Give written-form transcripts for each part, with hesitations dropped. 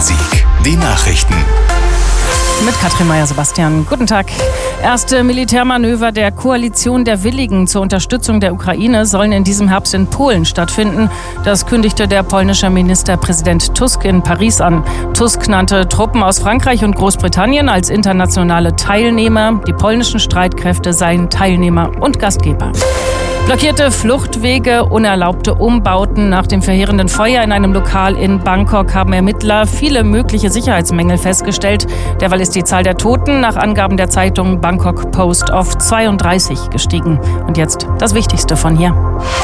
Bonn-Rhein-Sieg. Die Nachrichten. Mit Katrin Meyer-Sebastian. Guten Tag. Erste Militärmanöver der Koalition der Willigen zur Unterstützung der Ukraine sollen in diesem Herbst in Polen stattfinden. Das kündigte der polnische Ministerpräsident Tusk in Paris an. Tusk nannte Truppen aus Frankreich und Großbritannien als internationale Teilnehmer. Die polnischen Streitkräfte seien Teilnehmer und Gastgeber. Blockierte Fluchtwege, unerlaubte Umbauten. Nach dem verheerenden Feuer in einem Lokal in Bangkok haben Ermittler viele mögliche Sicherheitsmängel festgestellt. Derweil ist die Zahl der Toten nach Angaben der Zeitung Bangkok Post auf 32 gestiegen. Und jetzt das Wichtigste von hier.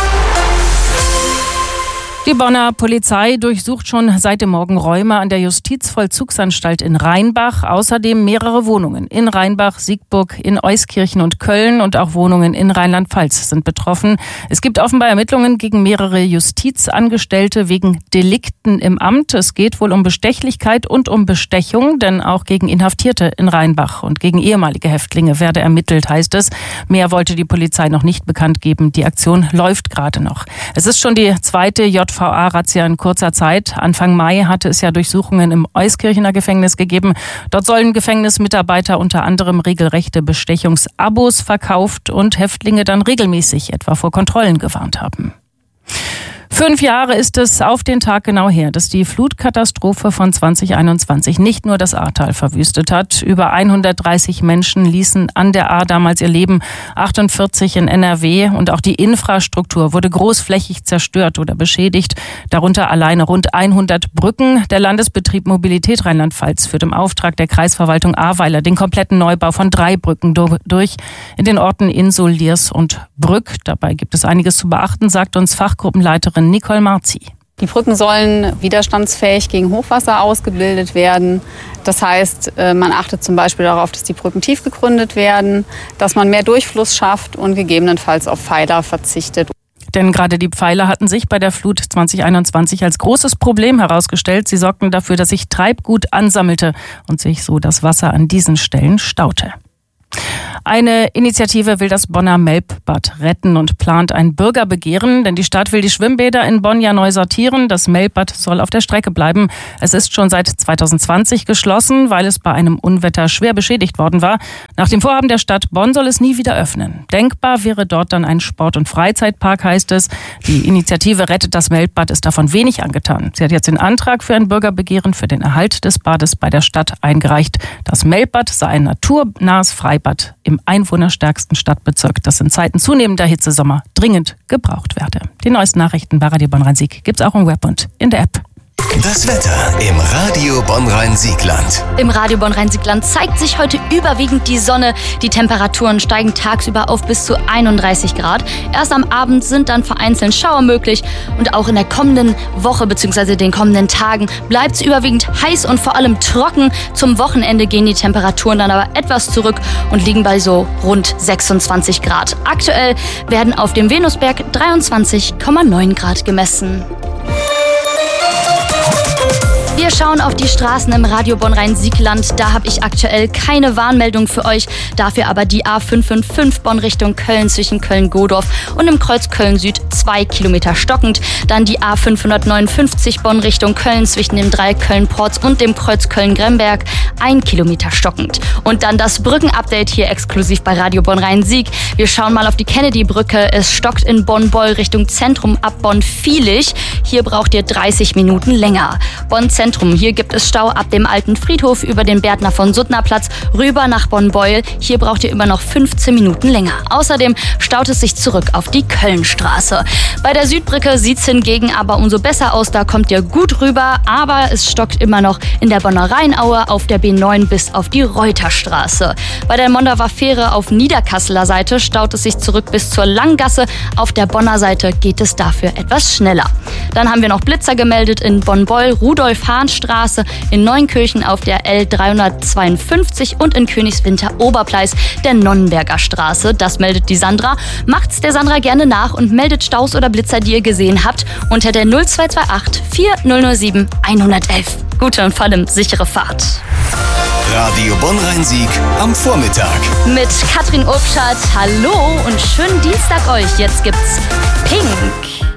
Die Bonner Polizei durchsucht schon seit dem Morgen Räume an der Justizvollzugsanstalt in Rheinbach. Außerdem mehrere Wohnungen in Rheinbach, Siegburg, in Euskirchen und Köln und auch Wohnungen in Rheinland-Pfalz sind betroffen. Es gibt offenbar Ermittlungen gegen mehrere Justizangestellte wegen Delikten im Amt. Es geht wohl um Bestechlichkeit und um Bestechung, denn auch gegen Inhaftierte in Rheinbach und gegen ehemalige Häftlinge werde ermittelt, heißt es. Mehr wollte die Polizei noch nicht bekannt geben. Die Aktion läuft gerade noch. Es ist schon die zweite JVA-Razzia in kurzer Zeit. Anfang Mai hatte es ja Durchsuchungen im Euskirchener Gefängnis gegeben. Dort sollen Gefängnismitarbeiter unter anderem regelrechte Bestechungsabos verkauft und Häftlinge dann regelmäßig etwa vor Kontrollen gewarnt haben. 5 Jahre ist es auf den Tag genau her, dass die Flutkatastrophe von 2021 nicht nur das Ahrtal verwüstet hat. Über 130 Menschen ließen an der Ahr damals ihr Leben, 48 in NRW. Und auch die Infrastruktur wurde großflächig zerstört oder beschädigt. Darunter alleine rund 100 Brücken. Der Landesbetrieb Mobilität Rheinland-Pfalz führt im Auftrag der Kreisverwaltung Ahrweiler den kompletten Neubau von 3 Brücken durch in den Orten Insul, Liers und Brück. Dabei gibt es einiges zu beachten, sagt uns Fachgruppenleiterin Nicole Marzi. Die Brücken sollen widerstandsfähig gegen Hochwasser ausgebildet werden. Das heißt, man achtet zum Beispiel darauf, dass die Brücken tief gegründet werden, dass man mehr Durchfluss schafft und gegebenenfalls auf Pfeiler verzichtet. Denn gerade die Pfeiler hatten sich bei der Flut 2021 als großes Problem herausgestellt. Sie sorgten dafür, dass sich Treibgut ansammelte und sich so das Wasser an diesen Stellen staute. Eine Initiative will das Bonner Melbbad retten und plant ein Bürgerbegehren, denn die Stadt will die Schwimmbäder in Bonn ja neu sortieren. Das Melbbad soll auf der Strecke bleiben. Es ist schon seit 2020 geschlossen, weil es bei einem Unwetter schwer beschädigt worden war. Nach dem Vorhaben der Stadt Bonn soll es nie wieder öffnen. Denkbar wäre dort dann ein Sport- und Freizeitpark, heißt es. Die Initiative Rettet das Melbbad ist davon wenig angetan. Sie hat jetzt den Antrag für ein Bürgerbegehren für den Erhalt des Bades bei der Stadt eingereicht. Das Melbbad sei ein naturnahes Freibad im einwohnerstärksten Stadtbezirk, das in Zeiten zunehmender Hitzesommer dringend gebraucht werde. Die neuesten Nachrichten bei Radio Bonn-Rhein-Sieg gibt's auch im Web und in der App. Das Wetter im Radio Bonn-Rhein-Siegland. Im Radio Bonn-Rhein-Siegland zeigt sich heute überwiegend die Sonne. Die Temperaturen steigen tagsüber auf bis zu 31 Grad. Erst am Abend sind dann vereinzelt Schauer möglich. Und auch in der kommenden Woche bzw. den kommenden Tagen bleibt es überwiegend heiß und vor allem trocken. Zum Wochenende gehen die Temperaturen dann aber etwas zurück und liegen bei so rund 26 Grad. Aktuell werden auf dem Venusberg 23,9 Grad gemessen. Wir schauen auf die Straßen im Radio Bonn-Rhein-Siegland. Da habe ich aktuell keine Warnmeldung für euch. Dafür aber die A555 Bonn Richtung Köln zwischen Köln-Godorf und im Kreuz Köln-Süd 2 Kilometer stockend. Dann die A559 Bonn Richtung Köln zwischen dem Dreieck Köln-Porz und dem Kreuz Köln-Gremberg 1 Kilometer stockend. Und dann das Brückenupdate hier exklusiv bei Radio Bonn-Rhein-Sieg. Wir schauen mal auf die Kennedy-Brücke. Es stockt in Bonn-Beul Richtung Zentrum ab Bonn-Vielig. Hier braucht ihr 30 Minuten länger. Bonn-Zentrum. Hier gibt es Stau ab dem Alten Friedhof über den Bärtner von Suttner Platz rüber nach Bonn-Beul. Hier braucht ihr immer noch 15 Minuten länger. Außerdem staut es sich zurück auf die Kölnstraße. Bei der Südbrücke sieht es hingegen aber umso besser aus. Da kommt ihr gut rüber, aber es stockt immer noch in der Bonner Rheinaue auf der B9 bis auf die Reuterstraße. Bei der Mondawer Fähre auf Niederkasseler Seite staut es sich zurück bis zur Langgasse. Auf der Bonner Seite geht es dafür etwas schneller. Dann haben wir noch Blitzer gemeldet in Bonn-Beul, Rudolf-Hahn-Straße, in Neunkirchen auf der L352 und in Königswinter-Oberpleis der Nonnenberger Straße. Das meldet die Sandra. Macht's der Sandra gerne nach und meldet Staus oder Blitzer, die ihr gesehen habt, unter der 0228 4007 111. Gute und vor allem sichere Fahrt. Radio Bonn-Rhein-Sieg am Vormittag. Mit Katrin Urkschat, hallo und schönen Dienstag euch. Jetzt gibt's Pink.